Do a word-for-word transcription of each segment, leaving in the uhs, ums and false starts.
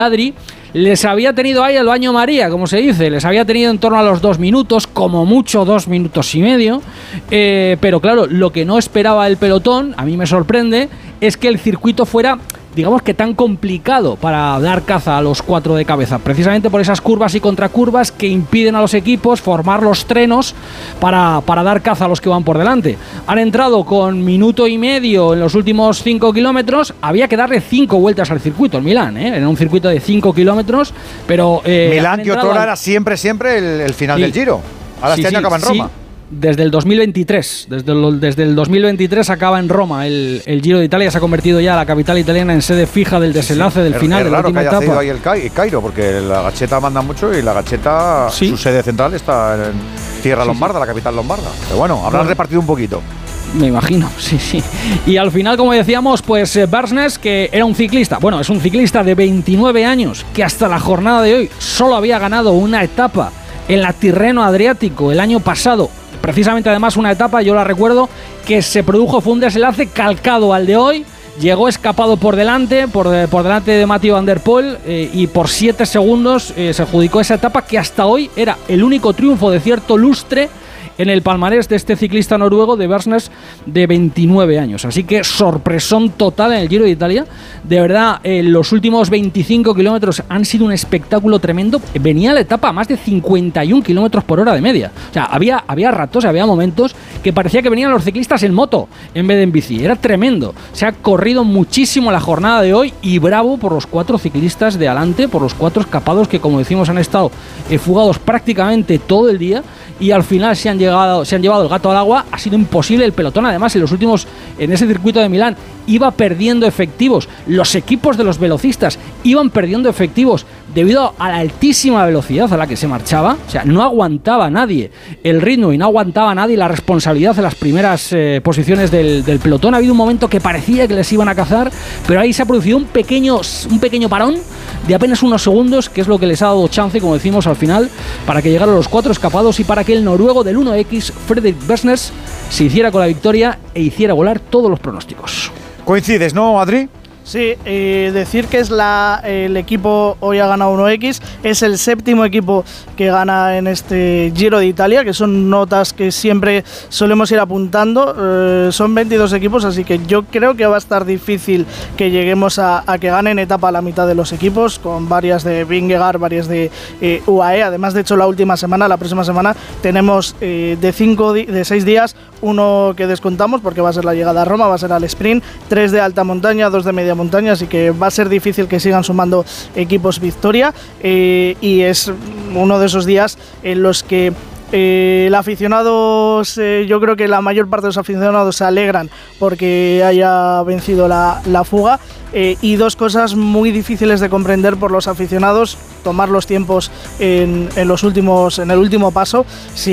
Adri, les había tenido ahí el baño María, como se dice, les había tenido en torno a los dos minutos, como mucho dos minutos y medio, eh, pero claro, lo que no esperaba el pelotón, a mí me sorprende, es que el circuito fuera, digamos que tan complicado para dar caza a los cuatro de cabeza, precisamente por esas curvas y contracurvas que impiden a los equipos formar los trenos para, para dar caza a los que van por delante. Han entrado con minuto y medio en los últimos cinco kilómetros, había que darle cinco vueltas al circuito, en Milán, ¿eh? Era un circuito de cinco kilómetros, pero... Eh, Milán, que otrora al... era siempre, siempre el, el final sí. del Giro. Ahora sí, este año sí, acaba en Roma. Sí. Desde el dos mil veintitrés, desde el, desde el dos mil veintitrés acaba en Roma el, el Giro de Italia, se ha convertido ya la capital italiana en sede fija del desenlace sí, sí. del final es, de la última etapa. Es raro que haya cedido ahí el Cairo, porque la Gacheta manda mucho y la Gacheta, sí. su sede central está en Tierra sí, Lombarda, sí. la capital lombarda. Pero bueno, habrán bueno. repartido un poquito. Me imagino, sí, sí. Y al final, como decíamos, pues eh, Barsnes, que era un ciclista, bueno, es un ciclista de veintinueve años, que hasta la jornada de hoy solo había ganado una etapa en la Tirreno Adriático el año pasado. Precisamente además una etapa, yo la recuerdo, que se produjo, fue un desenlace calcado al de hoy, llegó escapado por delante, por, por delante de Mathieu van der Poel eh, y por siete segundos eh, se adjudicó esa etapa que hasta hoy era el único triunfo de cierto lustre en el palmarés de este ciclista noruego de Barsnes de veintinueve años. Así que sorpresón total en el Giro de Italia. De verdad, eh, los últimos veinticinco kilómetros han sido un espectáculo tremendo. Venía la etapa a más de cincuenta y un kilómetros por hora de media. O sea, había, había ratos, había momentos que parecía que venían los ciclistas en moto en vez de en bici. Era tremendo. Se ha corrido muchísimo la jornada de hoy y bravo por los cuatro ciclistas de adelante, por los cuatro escapados que, como decimos, han estado eh, fugados prácticamente todo el día y al final se han llegado, se han llevado el gato al agua. Ha sido imposible el pelotón, además en los últimos, en ese circuito de Milán iba perdiendo efectivos, los equipos de los velocistas iban perdiendo efectivos debido a la altísima velocidad a la que se marchaba. O sea, no aguantaba nadie el ritmo y no aguantaba nadie la responsabilidad de las primeras eh, posiciones del, del pelotón. Ha habido un momento que parecía que les iban a cazar, pero ahí se ha producido un pequeño, un pequeño parón de apenas unos segundos, que es lo que les ha dado chance, como decimos al final, para que llegaran los cuatro escapados y para que el noruego del uno equis, Fredrik Barsnes, se hiciera con la victoria e hiciera volar todos los pronósticos. ¿Coincides, no, Adri? Sí, eh, decir que es la, el equipo hoy ha ganado uno equis, es el séptimo equipo que gana en este Giro de Italia, que son notas que siempre solemos ir apuntando. Eh, son veintidós equipos, así que yo creo que va a estar difícil que lleguemos a, a que ganen etapa a la mitad de los equipos, con varias de Vingegaard, varias de eh, U A E. Además, de hecho, la última semana, la próxima semana, tenemos eh, de cinco di- de seis días, uno que descontamos porque va a ser la llegada a Roma, va a ser al sprint, tres de alta montaña, dos de media montaña, así que va a ser difícil que sigan sumando equipos victoria, eh, y es uno de esos días en los que Eh, el aficionado, eh, yo creo que la mayor parte de los aficionados se alegran porque haya vencido la, la fuga, eh, y dos cosas muy difíciles de comprender por los aficionados: tomar los tiempos en, en los últimos, en el último paso.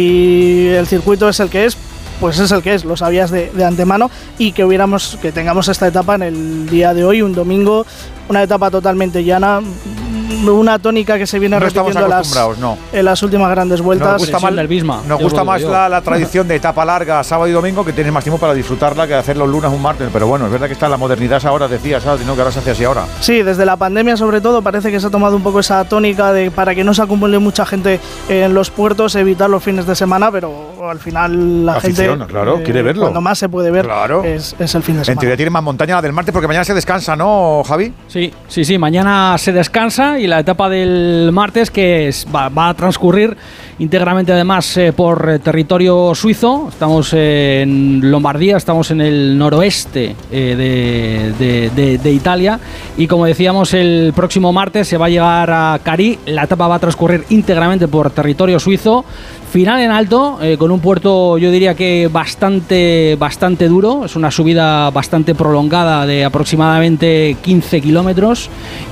Si el circuito es el que es, pues es el que es, lo sabías de, de antemano, y que hubiéramos, que tengamos esta etapa en el día de hoy, un domingo, una etapa totalmente llana, una tónica que se viene no repitiendo en las, no. en las últimas grandes vueltas. Nos gusta, mal, Bisma, nos gusta más la, la tradición de etapa larga sábado y domingo, que tienes más tiempo para disfrutarla que hacer los lunes un martes, pero bueno, es verdad que está la modernidad ahora, decías, ¿sabes? ¿no? Que ahora se hace así ahora. Sí, desde la pandemia sobre todo parece que se ha tomado un poco esa tónica de, para que no se acumule mucha gente en los puertos, evitar los fines de semana, pero al final la Afición, gente claro, eh, quiere verlo. Cuando más se puede ver, claro. es, es el fin de semana. En teoría tiene más montaña la del martes, porque mañana se descansa, ¿no, Javi? Sí, sí, sí, mañana se descansa y la etapa del martes, que es, va, va a transcurrir íntegramente además eh, por eh, territorio suizo. Estamos eh, en Lombardía, estamos en el noroeste eh, de, de, de, de Italia, y como decíamos, el próximo martes se va a llegar a Cari. La etapa va a transcurrir íntegramente por territorio suizo. Final en alto, eh, con un puerto, yo diría que bastante, bastante duro. Es una subida bastante prolongada de aproximadamente quince kilómetros,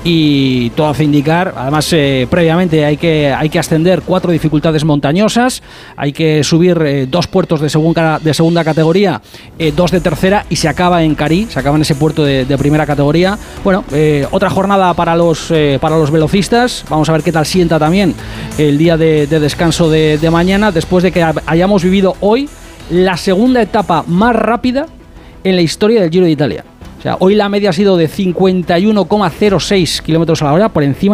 y todo hace indicar, además eh, previamente hay que, hay que ascender cuatro dificultades montañosas, hay que subir eh, dos puertos de segunda, de segunda categoría, eh, dos de tercera, y se acaba en Cari, se acaba en ese puerto de, de primera categoría. Bueno, eh, otra jornada para los, eh, para los velocistas. Vamos a ver qué tal sienta también el día de, de descanso de, de mañana, después de que hayamos vivido hoy la segunda etapa más rápida en la historia del Giro de Italia. O sea, hoy la media ha sido de cincuenta y uno coma cero seis kilómetros a la hora, por encima